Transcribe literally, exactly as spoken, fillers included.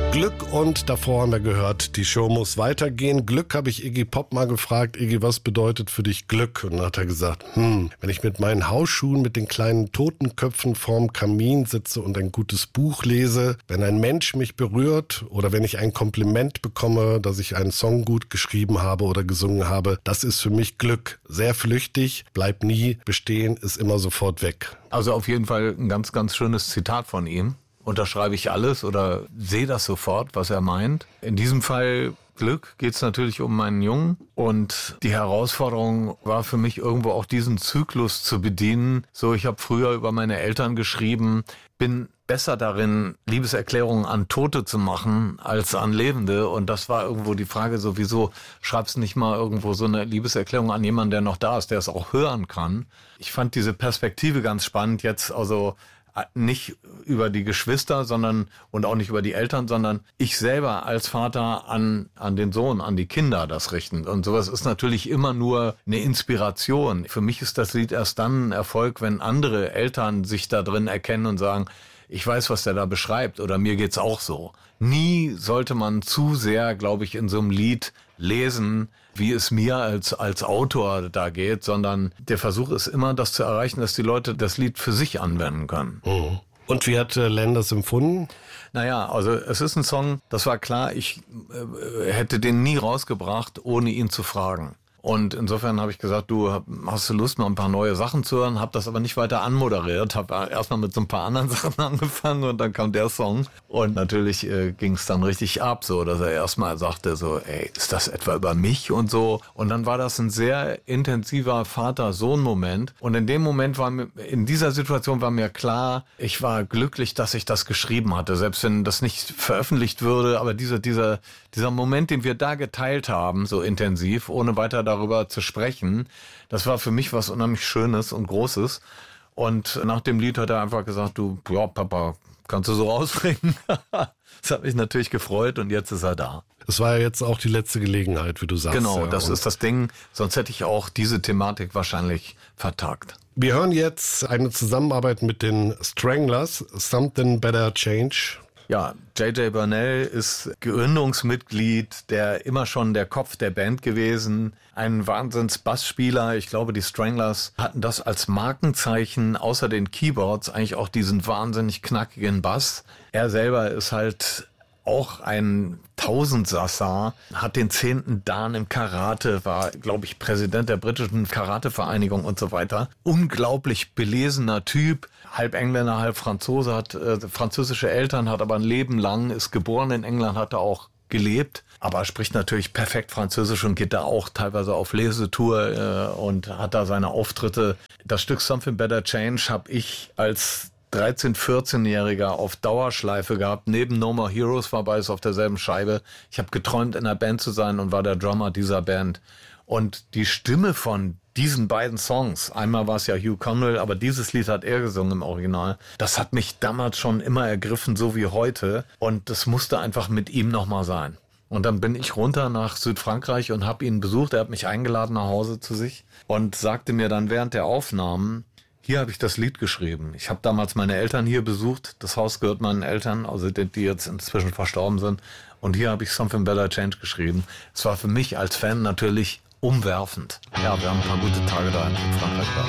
Glück und davor haben wir gehört, die Show muss weitergehen. Glück habe ich Iggy Pop mal gefragt, Iggy, was bedeutet für dich Glück? Und dann hat er gesagt, hm, wenn ich mit meinen Hausschuhen mit den kleinen Totenköpfen vorm Kamin sitze und ein gutes Buch lese, wenn ein Mensch mich berührt oder wenn ich ein Kompliment bekomme, dass ich einen Song gut geschrieben habe oder gesungen habe, das ist für mich Glück. Sehr flüchtig, bleibt nie bestehen, ist immer sofort weg. Also auf jeden Fall ein ganz, ganz schönes Zitat von ihm. Unterschreibe ich alles oder sehe das sofort, was er meint. In diesem Fall Glück geht es natürlich um meinen Jungen. Und die Herausforderung war für mich irgendwo auch diesen Zyklus zu bedienen. So, ich habe früher über meine Eltern geschrieben, bin besser darin, Liebeserklärungen an Tote zu machen als an Lebende. Und das war irgendwo die Frage, so wieso schreibst du nicht mal irgendwo so eine Liebeserklärung an jemanden, der noch da ist, der es auch hören kann. Ich fand diese Perspektive ganz spannend jetzt, also nicht über die Geschwister, sondern und auch nicht über die Eltern, sondern ich selber als Vater an an den Sohn, an die Kinder das richten. Und sowas ist natürlich immer nur eine Inspiration. Für mich ist das Lied erst dann ein Erfolg, wenn andere Eltern sich da drin erkennen und sagen, ich weiß, was der da beschreibt oder mir geht's auch so. Nie sollte man zu sehr, glaube ich, in so einem Lied lesen, wie es mir als als Autor da geht, sondern der Versuch ist immer, das zu erreichen, dass die Leute das Lied für sich anwenden können. Mhm. Und wie hat äh, Len das empfunden? Naja, also es ist ein Song, das war klar, ich äh, hätte den nie rausgebracht, ohne ihn zu fragen. Und insofern habe ich gesagt, du hast du Lust, noch ein paar neue Sachen zu hören, habe das aber nicht weiter anmoderiert, habe erstmal mit so ein paar anderen Sachen angefangen und dann kam der Song. Und natürlich äh, ging es dann richtig ab, so dass er erstmal sagte so, ey, ist das etwa über mich und so. Und dann war das ein sehr intensiver Vater-Sohn-Moment. Und in dem Moment war mir, in dieser Situation war mir klar, ich war glücklich, dass ich das geschrieben hatte, selbst wenn das nicht veröffentlicht würde. Aber dieser, dieser, dieser Moment, den wir da geteilt haben, so intensiv, ohne weiter darüber zu sprechen, das war für mich was unheimlich Schönes und Großes. Und nach dem Lied hat er einfach gesagt, du, ja, Papa, kannst du so rausbringen? Das hat mich natürlich gefreut und jetzt ist er da. Es war ja jetzt auch die letzte Gelegenheit, wie du sagst. Genau, ja, das ist das Ding. Sonst hätte ich auch diese Thematik wahrscheinlich vertagt. Wir hören jetzt eine Zusammenarbeit mit den Stranglers, Something Better Change. Ja, J J Burnell ist Gründungsmitglied, der immer schon der Kopf der Band gewesen, ein Wahnsinns-Bassspieler. Ich glaube, die Stranglers hatten das als Markenzeichen, außer den Keyboards, eigentlich auch diesen wahnsinnig knackigen Bass. Er selber ist halt auch ein Tausendsassa, hat den zehnten Dan im Karate, war, glaube ich, Präsident der britischen Karatevereinigung und so weiter. Unglaublich belesener Typ, halb Engländer, halb Franzose, hat äh, französische Eltern, hat aber ein Leben lang, ist geboren in England, hat da auch gelebt, aber spricht natürlich perfekt Französisch und geht da auch teilweise auf Lesetour äh, und hat da seine Auftritte. Das Stück Something Better Change habe ich als dreizehn-, vierzehnjähriger auf Dauerschleife gehabt. Neben No More Heroes war beides auf derselben Scheibe. Ich habe geträumt, in einer Band zu sein und war der Drummer dieser Band. Und die Stimme von diesen beiden Songs, einmal war es ja Hugh Connell, aber dieses Lied hat er gesungen im Original, das hat mich damals schon immer ergriffen, so wie heute. Und das musste einfach mit ihm nochmal sein. Und dann bin ich runter nach Südfrankreich und habe ihn besucht. Er hat mich eingeladen nach Hause zu sich und sagte mir dann während der Aufnahmen, hier habe ich das Lied geschrieben. Ich habe damals meine Eltern hier besucht. Das Haus gehört meinen Eltern, also die, die jetzt inzwischen verstorben sind. Und hier habe ich Something Better Change geschrieben. Es war für mich als Fan natürlich umwerfend. Ja, wir haben ein paar gute Tage da in Frankreich gehabt.